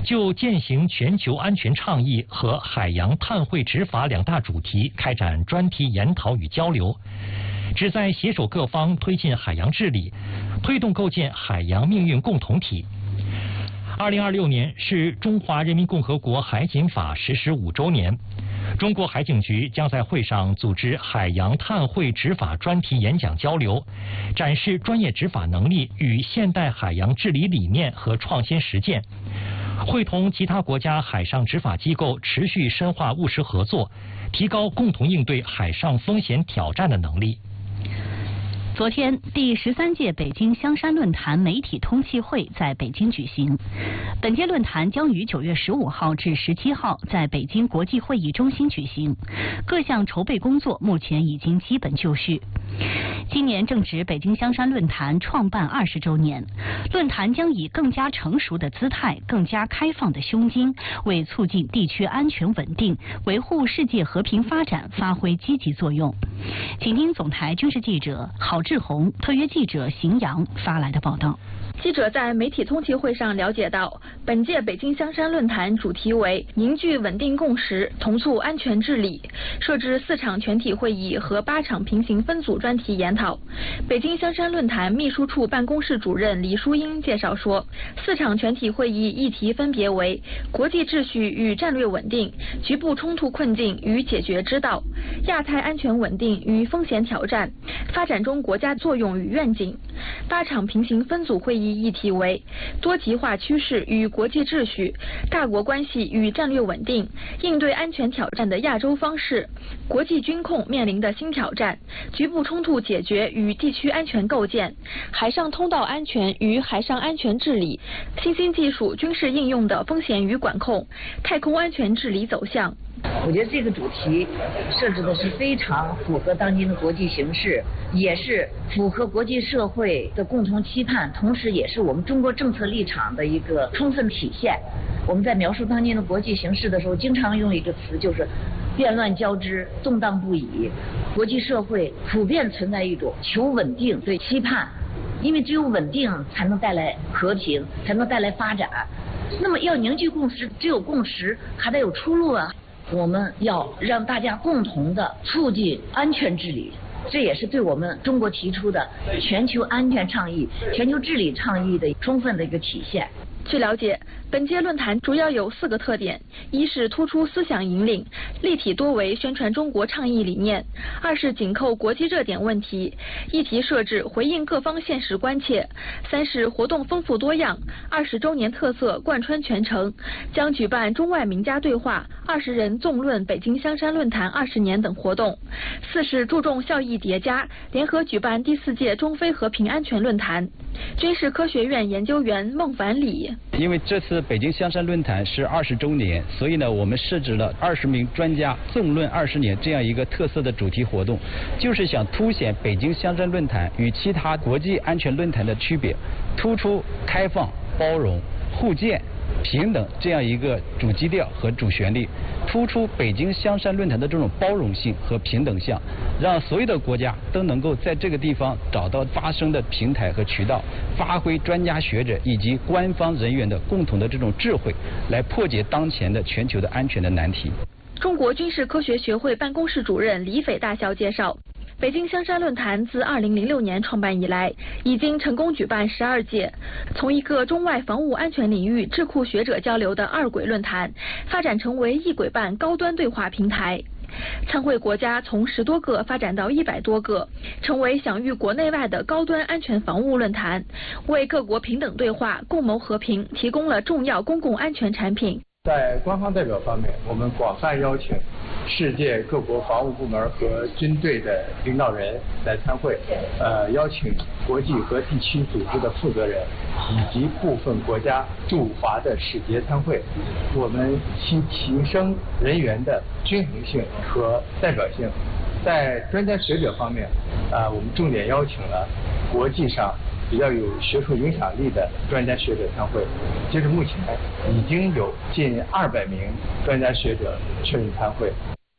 就践行全球安全倡议和海洋碳汇执法2大主题开展专题研讨与交流，旨在携手各方推进海洋治理，推动构建海洋命运共同体。2026年是中华人民共和国海警法实施5周年，中国海警局将在会上组织海洋碳汇执法专题演讲交流，展示专业执法能力与现代海洋治理理念和创新实践，会同其他国家海上执法机构持续深化务实合作，提高共同应对海上风险挑战的能力。 昨天，第13届北京香山论坛媒体通气会在北京举行。本届论坛将于9月15号至17号在北京国际会议中心举行，各项筹备工作目前已经基本就绪。今年正值北京香山论坛创办20周年，论坛将以更加成熟的姿态、更加开放的胸襟，为促进地区安全稳定、维护世界和平发展发挥积极作用。请听总台军事记者郝志宏、特约记者邢阳发来的报道。 记者在媒体通气会上了解到，本届北京香山论坛主题为凝聚稳定共识，同促安全治理，设置4场全体会议和8场平行分组专题研讨。北京香山论坛秘书处办公室主任李淑英介绍说，4场全体会议议题分别为国际秩序与战略稳定、局部冲突困境与解决之道、亚太安全稳定与风险挑战、发展中国家作用与愿景。8场平行分组会议议题为多极化趋势与国际秩序、大国关系与战略稳定、应对安全挑战的亚洲方式、国际军控面临的新挑战、局部冲突解决与地区安全构建、海上通道安全与海上安全治理、新兴技术军事应用的风险与管控、太空安全治理走向。 我觉得这个主题设置的是非常符合当今的国际形势，也是符合国际社会的共同期盼，同时也是我们中国政策立场的一个充分体现。我们在描述当今的国际形势的时候，经常用一个词，就是变乱交织、动荡不已。国际社会普遍存在一种求稳定的期盼，因为只有稳定才能带来和平，才能带来发展。那么要凝聚共识，只有共识还得有出路啊！我们要让大家共同的促进安全治理，这也是对我们中国提出的全球安全倡议、全球治理倡议的充分的一个体现。 据了解，本届论坛主要有4个特点：一是突出思想引领，立体多维宣传中国倡议理念；二是紧扣国际热点问题，议题设置回应各方现实关切；三是活动丰富多样，20周年特色贯穿全程，将举办中外名家对话、20人纵论北京香山论坛20年等活动；四是注重效益叠加，联合举办第4届中非和平安全论坛。军事科学院研究员孟凡礼。 因为这次北京香山论坛是20周年，所以呢，我们设置了20名专家纵论20年这样一个特色的主题活动，就是想凸显北京香山论坛与其他国际安全论坛的区别，突出开放、包容、互鉴、平等这样一个主基调和主旋律，突出北京香山论坛的这种包容性和平等性，让所有的国家都能够在这个地方找到发声的平台和渠道，发挥专家学者以及官方人员的共同的这种智慧，来破解当前的全球的安全的难题。 中国军事科学学会办公室主任李斐大校介绍，北京香山论坛自2006年创办以来，已经成功举办12届，从一个中外防务安全领域智库学者交流的2轨论坛，发展成为1轨半高端对话平台。参会国家从10多个发展到100多个，成为享誉国内外的高端安全防务论坛，为各国平等对话、共谋和平提供了重要公共安全产品。 在官方代表方面，我们广泛邀请世界各国防务部门和军队的领导人来参会，邀请国际和地区组织的负责人以及部分国家驻华的使节参会。我们提升人员的均衡性和代表性。在专家学者方面，我们重点邀请了国际上比较有学术影响力的专家学者参会，截至目前已经有近200名专家学者确认参会。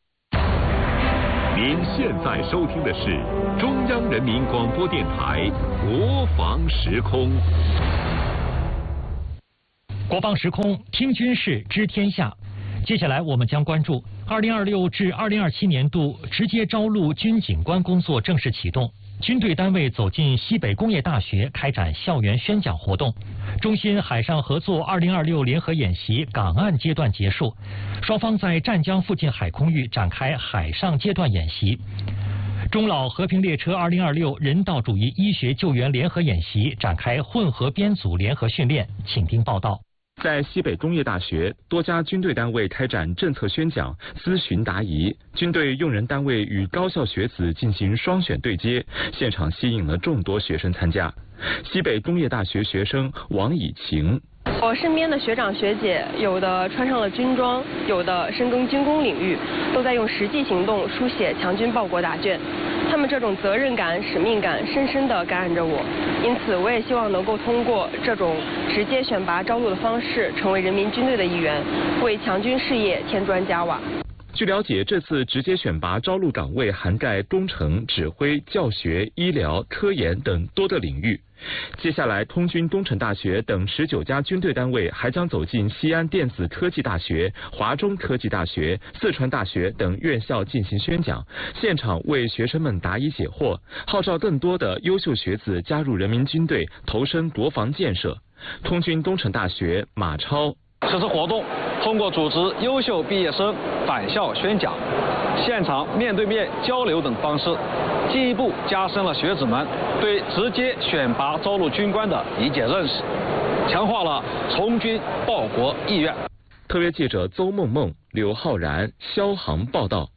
您现在收听的是中央人民广播电台国防时空。 国防时空，听军事，知天下。接下来我们将关注2026至2027年度直接招录军警官工作正式启动，军队单位走进西北工业大学开展校园宣讲活动。中新海上合作2026联合演习港岸阶段结束，双方在湛江附近海空域展开海上阶段演习。中老和平列车2026人道主义医学救援联合演习展开混合编组联合训练，请听报道。 在西北工业大学，多家军队单位开展政策宣讲、咨询答疑，军队用人单位与高校学子进行双选对接，现场吸引了众多学生参加。西北工业大学学生王以晴。 我身边的学长学姐，有的穿上了军装，有的深耕军工领域，都在用实际行动书写强军报国答卷。他们这种责任感、使命感深深地感染着我，因此我也希望能够通过这种直接选拔招录的方式，成为人民军队的一员，为强军事业添砖加瓦。 据了解，这次直接选拔招录岗位涵盖工程、指挥、教学、医疗、科研等多个领域。接下来，空军东城大学等19家军队单位还将走进西安电子科技大学、华中科技大学、四川大学等院校进行宣讲，现场为学生们答疑解惑，号召更多的优秀学子加入人民军队，投身国防建设。空军东城大学马超。 此次活动通过组织优秀毕业生返校宣讲、现场面对面交流等方式，进一步加深了学子们对直接选拔招录军官的理解认识，强化了从军报国意愿。 特约记者邹梦梦、刘浩然、肖航报道。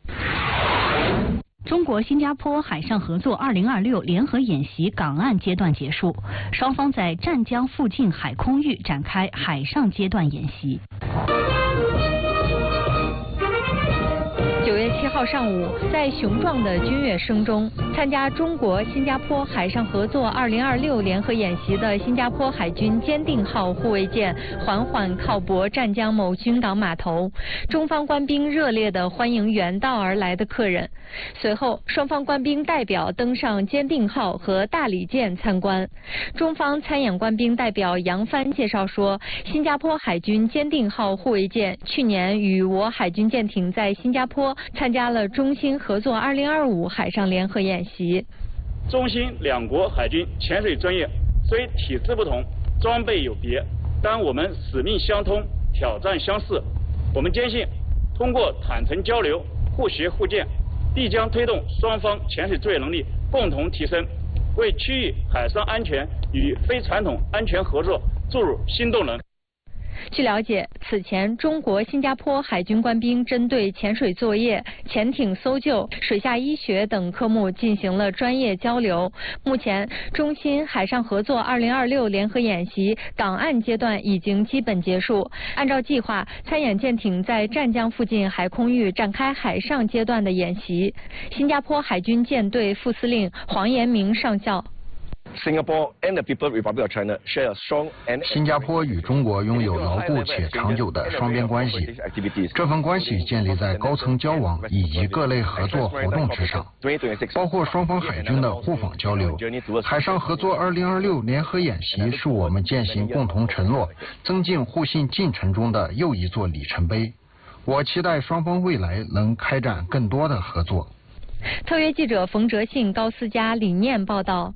中国新加坡海上合作2026联合演习港岸阶段结束，双方在湛江附近海空域展开海上阶段演习。 9月7号上午，在雄壮的军乐声中，参加中国新加坡海上合作2026联合演习的新加坡海军坚定号护卫舰缓缓靠泊湛江某军港码头，中方官兵热烈地欢迎远道而来的客人。随后，双方官兵代表登上坚定号和大理舰参观。中方参演官兵代表杨帆介绍说，新加坡海军坚定号护卫舰去年与我海军舰艇在新加坡参加了中新合作2025海上联合演习。 中新两国海军潜水专业虽体制不同，装备有别，但我们使命相通，挑战相似。我们坚信，通过坦诚交流、互学互鉴，必将推动双方潜水作业能力共同提升，为区域海上安全与非传统安全合作注入新动能。 据了解，此前中国新加坡海军官兵针对潜水作业、潜艇搜救、水下医学等科目进行了专业交流。目前，中新海上合作2026联合演习港岸阶段已经基本结束。按照计划，参演舰艇在湛江附近海空域展开海上阶段的演习。新加坡海军舰队副司令黄延明上校。 新加坡与中国拥有牢固且长久的双边关系，这份关系建立在高层交往以及各类合作活动之上，包括双方海军的互访交流。海上合作2026联合演习是我们践行共同承诺、增进互信进程中的又一座里程碑。我期待双方未来能开展更多的合作。 特约记者冯哲信、高思佳、李念报道。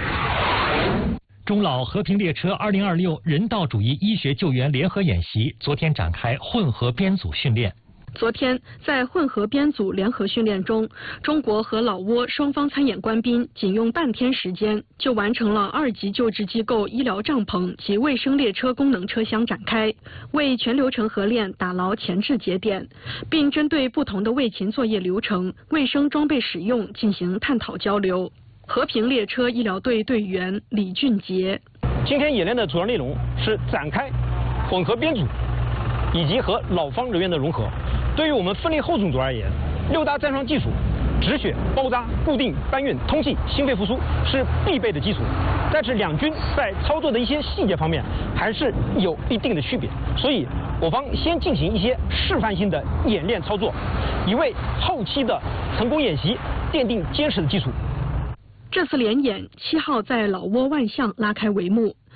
中老和平列车2026人道主义医学救援联合演习昨天展开混合编组训练。 昨天，在混合编组联合训练中，中国和老挝双方参演官兵仅用半天时间就完成了2级救治机构医疗帐篷及卫生列车功能车厢展开，为全流程合练打牢前置节点，并针对不同的卫勤作业流程、卫生装备使用进行探讨交流。和平列车医疗队队员李俊杰： 今天演练的主要内容是展开混合编组以及和老方人员的融合。对于我们分离后种族而言，6大战伤技术止血、包扎、固定、搬运、通气、心肺复苏是必备的基础，但是两军在操作的一些细节方面还是有一定的区别，所以我方先进行一些示范性的演练操作，以为后期的成功演习奠定坚实的基础。 这次联演7号在老挝万象拉开帷幕，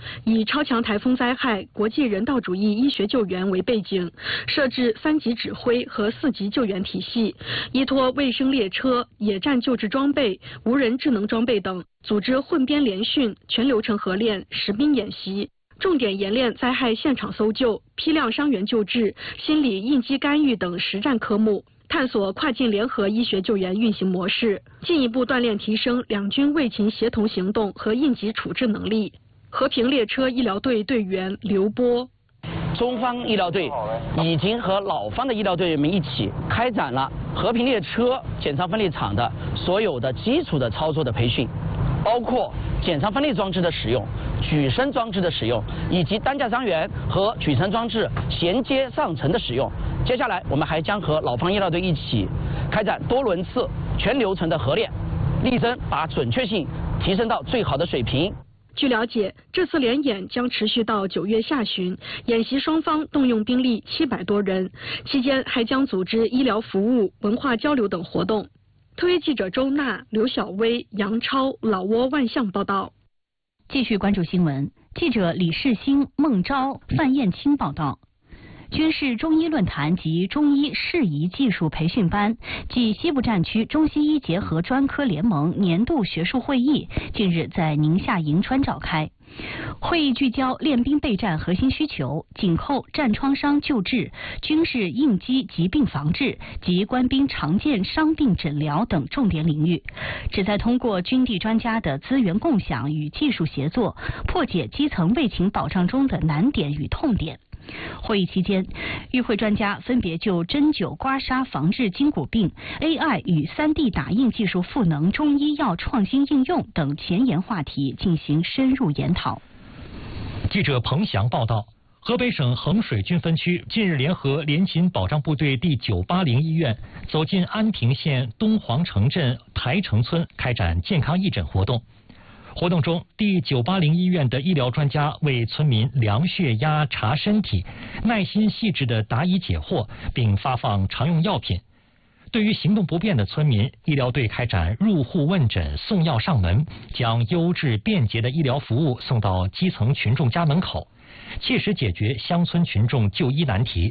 以超强台风灾害、国际人道主义医学救援为背景，设置3级指挥和4级救援体系，依托卫生列车、野战救治装备、无人智能装备等，组织混编联训、全流程合练、实兵演习。重点研练灾害现场搜救、批量伤员救治、心理应激干预等实战科目，探索跨境联合医学救援运行模式，进一步锻炼提升两军卫勤协同行动和应急处置能力。和平列车医疗队队员刘波， 中方医疗队已经和老方的医疗队员们一起开展了和平列车减伤分离场的所有的基础的操作的培训，包括减伤分离装置的使用、举升装置的使用，以及担架伤员和举升装置衔接上层的使用。接下来，我们还将和老方医疗队一起开展多轮次全流程的合练，力争把准确性提升到最好的水平。 据了解，这次联演将持续到9月下旬，演习双方动用兵力700多人，期间还将组织医疗服务、文化交流等活动。特约记者周娜、刘晓薇、杨超、老挝万象报道。 继续关注新闻，记者李世兴、孟昭、范燕青报道。军事中医论坛及中医适宜技术培训班暨西部战区中西医结合专科联盟年度学术会议近日在宁夏银川召开。会议聚焦练兵备战核心需求、紧扣战创伤救治、军事应激疾病防治及官兵常见伤病诊疗等重点领域，旨在通过军地专家的资源共享与技术协作，破解基层卫勤保障中的难点与痛点。会议期间，与会专家分别就针灸刮痧防治筋骨病、AI 与3D 打印技术赋能中医药创新应用等前沿话题进行深入研讨。 记者彭翔报道，河北省衡水军分区近日联合联勤保障部队第980医院走进安平县东黄城镇台城村，开展健康义诊活动。活动中，第980医院的医疗专家为村民量血压、查身体，耐心细致地答疑解惑，并发放常用药品。对于行动不便的村民，医疗队开展入户问诊、送药上门，将优质便捷的医疗服务送到基层群众家门口，切实解决乡村群众就医难题。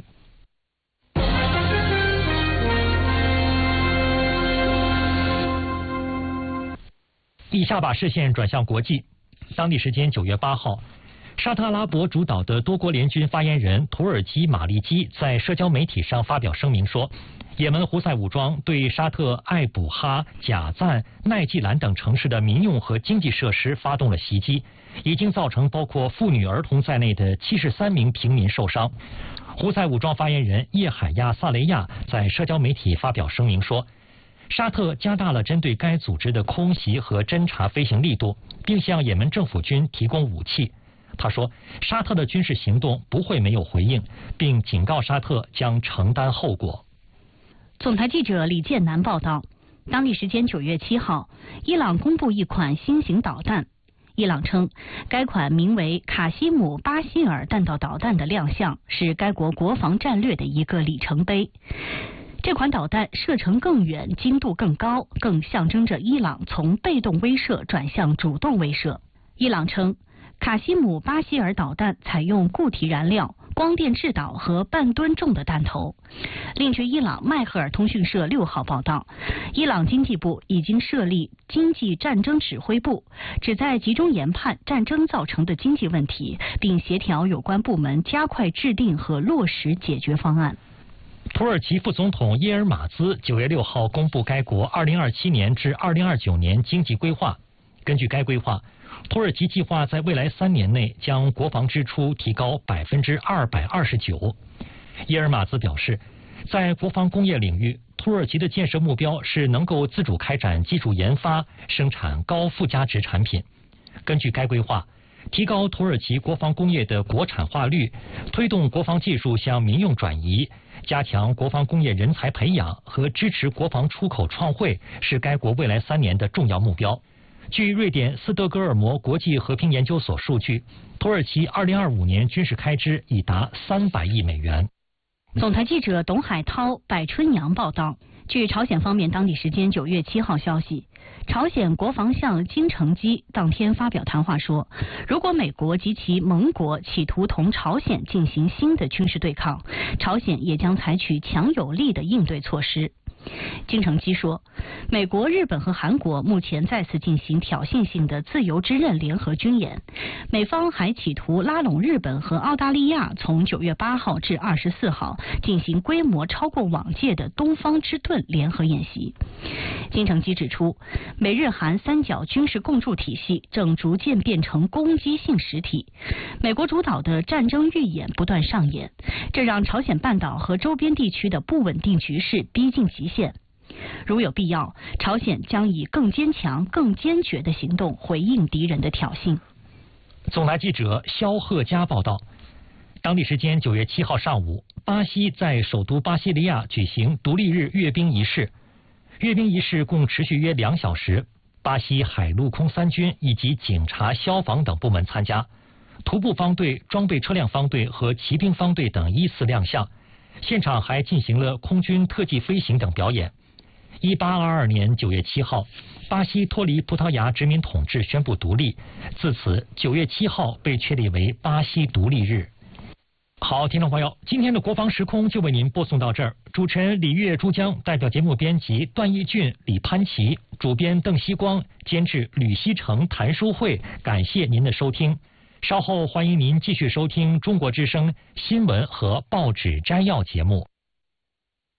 以下把视线转向国际。当地时间9月8号，沙特阿拉伯主导的多国联军发言人土耳其马利基在社交媒体上发表声明说，也门胡塞武装对沙特艾卜哈、贾赞、奈季兰等城市的民用和经济设施发动了袭击，已经造成包括妇女儿童在内的73名平民受伤。胡塞武装发言人叶海亚·萨雷亚在社交媒体发表声明说，沙特加大了针对该组织的空袭和侦察飞行力度，并向也门政府军提供武器。他说，沙特的军事行动不会没有回应，并警告沙特将承担后果。 总台记者李建南报道，当地时间9月7号，伊朗公布一款新型导弹。伊朗称，该款名为卡西姆巴希尔弹道导弹的亮相是该国国防战略的一个里程碑。这款导弹射程更远、精度更高，更象征着伊朗从被动威慑转向主动威慑。伊朗称，卡西姆巴希尔导弹采用固体燃料、光电制导和半吨重的弹头。另据伊朗迈赫尔通讯社6号报道，伊朗经济部已经设立经济战争指挥部，旨在集中研判战争造成的经济问题，并协调有关部门加快制定和落实解决方案。 土耳其副总统耶尔马兹9月6号公布该国2027年至2029年经济规划。根据该规划，土耳其计划在未来3年内将国防支出提高229%。耶尔马兹表示，在国防工业领域，土耳其的建设目标是能够自主开展技术研发，生产高附加值产品。根据该规划，提高土耳其国防工业的国产化率，推动国防技术向民用转移，加强国防工业人才培养和支持国防出口创汇，是该国未来3年的重要目标。据瑞典斯德哥尔摩国际和平研究所数据，土耳其2025年军事开支已达300亿美元。 总台记者董海涛、柏春阳报道。 据朝鲜方面当地时间9月7号消息，朝鲜国防相金成基当天发表谈话说，如果美国及其盟国企图同朝鲜进行新的军事对抗，朝鲜也将采取强有力的应对措施。金成基说，美国、日本和韩国目前再次进行挑衅性的自由之刃联合军演，美方还企图拉拢日本和澳大利亚，从9月8号至24号进行规模超过往届的东方之盾联合演习。金成基指出，美日韩三角军事共筑体系正逐渐变成攻击性实体，美国主导的战争预演不断上演，这让朝鲜半岛和周边地区的不稳定局势逼近极限。如有必要，朝鲜将以更坚强、更坚决的行动回应敌人的挑衅。 总台记者肖鹤佳报道，当地时间9月7号上午，巴西在首都巴西利亚举行独立日阅兵仪式。阅兵仪式共持续约2小时，巴西海陆空三军以及警察、消防等部门参加，徒步方队、装备车辆方队和骑兵方队等依次亮相。现场还进行了空军特技飞行等表演。1822年9月7号，巴西脱离葡萄牙殖民统治，宣布独立，自此9月7号被确立为巴西独立日。好，听众朋友，今天的国防时空就为您播送到这儿。主持人李月珠江，代表节目编辑段义俊、李潘琪，主编邓希光，监制吕希成、谭淑慧，感谢您的收听。稍后欢迎您继续收听中国之声新闻和报纸摘要节目。